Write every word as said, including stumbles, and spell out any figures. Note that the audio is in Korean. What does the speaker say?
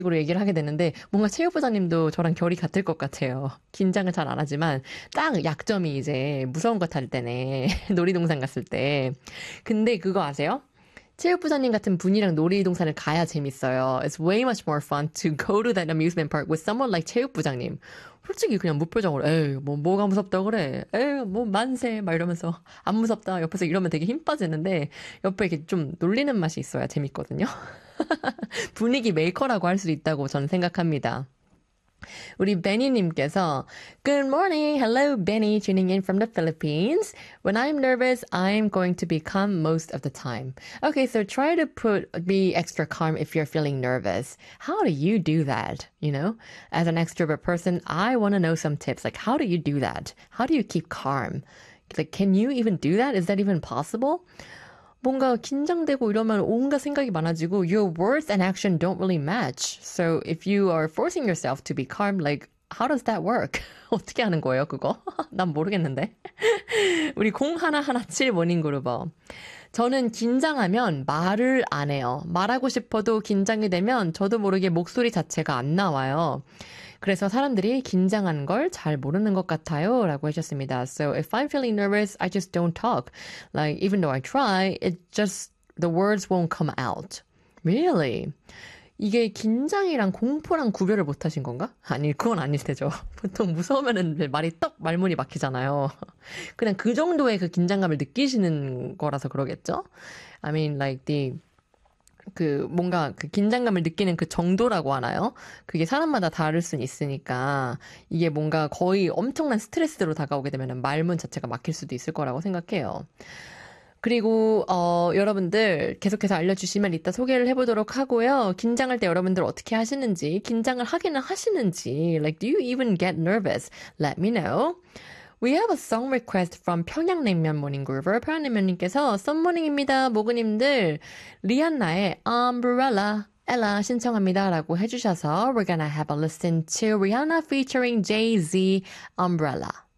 으로 얘기를 하게 되는데 뭔가 체육부장님도 저랑 결이 같을 것 같아요. 긴장을 잘 안 하지만 딱 약점이 이제 무서운 거 탈 때네. 놀이동산 갔을 때. 근데 그거 아세요? 체육부장님 같은 분이랑 놀이동산을 가야 재밌어요. It's way much more fun to go to that amusement park with someone like 체육부장님. 솔직히 그냥 무표정으로 에이 뭐 뭐가 무섭다 그래. 에이 뭐 만세 막 이러면서 안 무섭다. 옆에서 이러면 되게 힘 빠지는데 옆에 이렇게 좀 놀리는 맛이 있어야 재밌거든요. 분위기 메이커라고 할 수 있다고 저는 생각합니다. 우리 베니님께서 Good morning, hello Benny, tuning in from the Philippines. When I'm nervous, I'm going to be calm most of the time. Okay, so try to put be extra calm if you're feeling nervous. How do you do that? You know, as an extrovert person, I want to know some tips. Like, how do you do that? How do you keep calm? Like, can you even do that? Is that even possible? 뭔가 긴장되고 이러면 온갖 생각이 많아지고 your words and action don't really match. So if you are forcing yourself to be calm, like how does that work? 어떻게 하는 거예요, 그거? 난 모르겠는데. 우리 공일일칠 모닝그룹어. 저는 긴장하면 말을 안 해요. 말하고 싶어도 긴장이 되면 저도 모르게 목소리 자체가 안 나와요. 그래서 사람들이 긴장하는 걸 잘 모르는 것 같아요. 라고 하셨습니다. So if I'm feeling nervous, I just don't talk. Like, even though I try, it just, the words won't come out. Really? 이게 긴장이랑 공포랑 구별을 못 하신 건가? 아니, 그건 아닐 테죠. 보통 무서우면은 말이 떡 말문이 막히잖아요. 그냥 그 정도의 그 긴장감을 느끼시는 거라서 그러겠죠? I mean, like the 그 뭔가 그 긴장감을 느끼는 그 정도라고 하나요? 그게 사람마다 다를 순 있으니까 이게 뭔가 거의 엄청난 스트레스로 다가오게 되면 말문 자체가 막힐 수도 있을 거라고 생각해요. 그리고 어 여러분들 계속해서 알려주시면 이따 소개를 해보도록 하고요. 긴장할 때 여러분들 어떻게 하시는지, 긴장을 하기는 하시는지, like do you even get nervous? Let me know. We have a song request from 평양냉면 모닝그루버. 평양냉면님께서 썸모닝입니다. 모그님들 리안나의 Umbrella Ella 신청합니다 라고 해주셔서 We're gonna have a listen to Rihanna featuring Jay-Z Umbrella.